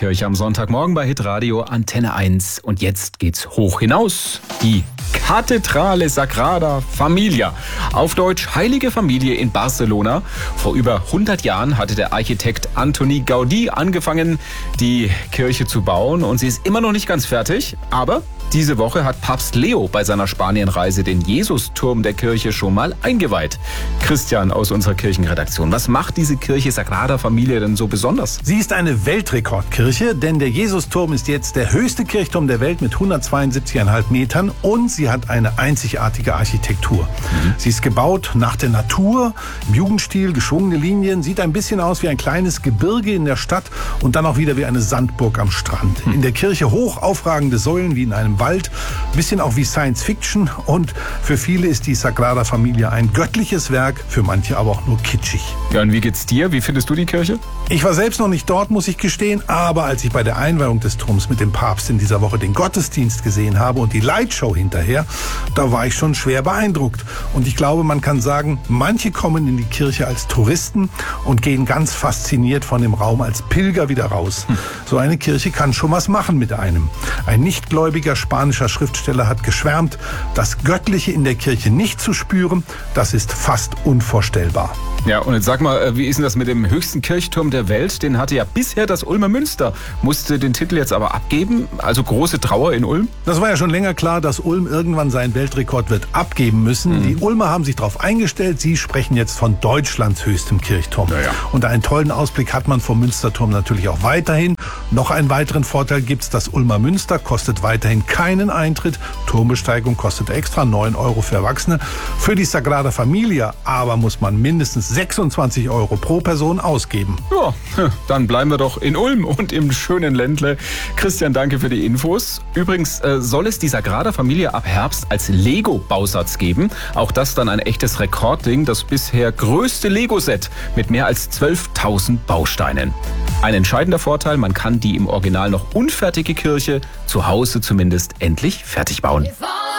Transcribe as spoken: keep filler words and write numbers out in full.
Kirche am Sonntagmorgen bei Hitradio Antenne eins. Und jetzt geht's hoch hinaus. Die Kathedrale Sagrada Familia. Auf Deutsch Heilige Familie in Barcelona. Vor über hundert Jahren hatte der Architekt Antoni Gaudí angefangen, die Kirche zu bauen. Und sie ist immer noch nicht ganz fertig. Aber diese Woche hat Papst Leo bei seiner Spanienreise den Jesusturm der Kirche schon mal eingeweiht. Christian aus unserer Kirchenredaktion, was macht diese Kirche Sagrada Familia denn so besonders? Sie ist eine Weltrekordkirche, denn der Jesusturm ist jetzt der höchste Kirchturm der Welt mit hundertzweiundsiebzig Komma fünf Metern und sie hat eine einzigartige Architektur. Mhm. Sie ist gebaut nach der Natur, im Jugendstil, geschwungene Linien, sieht ein bisschen aus wie ein kleines Gebirge in der Stadt und dann auch wieder wie eine Sandburg am Strand. Mhm. In der Kirche hoch aufragende Säulen wie in einem Wald, ein bisschen auch wie Science Fiction, und für viele ist die Sagrada Familia ein göttliches Werk, für manche aber auch nur kitschig. Ja, und wie geht's dir? Wie findest du die Kirche? Ich war selbst noch nicht dort, muss ich gestehen, aber als ich bei der Einweihung des Turms mit dem Papst in dieser Woche den Gottesdienst gesehen habe und die Lightshow hinterher, da war ich schon schwer beeindruckt. Und ich glaube, man kann sagen, manche kommen in die Kirche als Touristen und gehen ganz fasziniert von dem Raum als Pilger wieder raus. Hm. So eine Kirche kann schon was machen mit einem. Ein nichtgläubiger spanischer Schriftsteller hat geschwärmt, das Göttliche in der Kirche nicht zu spüren, das ist fast unvorstellbar. Ja, und jetzt sag mal, wie ist denn das mit dem höchsten Kirchturm der Welt? Den hatte ja bisher das Ulmer Münster, musste den Titel jetzt aber abgeben. Also große Trauer in Ulm? Das war ja schon länger klar, dass Ulm irgendwann seinen Weltrekord wird abgeben müssen. Mhm. Die Ulmer haben sich darauf eingestellt. Sie sprechen jetzt von Deutschlands höchstem Kirchturm. Ja, ja. Und einen tollen Ausblick hat man vom Münsterturm natürlich auch weiterhin. Noch einen weiteren Vorteil gibt's: das Ulmer Münster kostet weiterhin keinen Eintritt. Turmbesteigung kostet extra neun Euro für Erwachsene. Für die Sagrada Familia aber muss man mindestens sechsundzwanzig Euro pro Person ausgeben. Ja, dann bleiben wir doch in Ulm und im schönen Ländle. Christian, danke für die Infos. Übrigens äh, soll es die Sagrada Familia ab Herbst als Lego-Bausatz geben. Auch das dann ein echtes Rekordding, das bisher größte Lego-Set mit mehr als zwölftausend Bausteinen. Ein entscheidender Vorteil: man kann die im Original noch unfertige Kirche zu Hause zumindest endlich fertig bauen.